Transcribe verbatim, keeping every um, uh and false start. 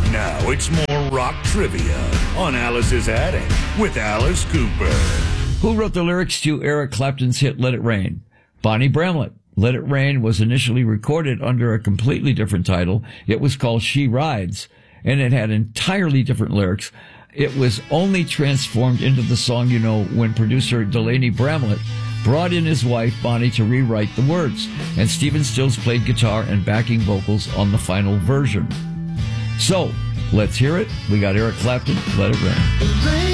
Now it's more rock trivia on Alice's Attic with Alice Cooper. Who wrote the lyrics to Eric Clapton's hit Let It Rain? Bonnie Bramlett. Let It Rain was initially recorded under a completely different title. It was called She Rides, and it had entirely different lyrics. It was only transformed into the song you know when producer Delaney Bramlett brought in his wife Bonnie to rewrite the words, and Stephen Stills played guitar and backing vocals on the final version. So, let's hear it. We got Eric Clapton, Let It Rain.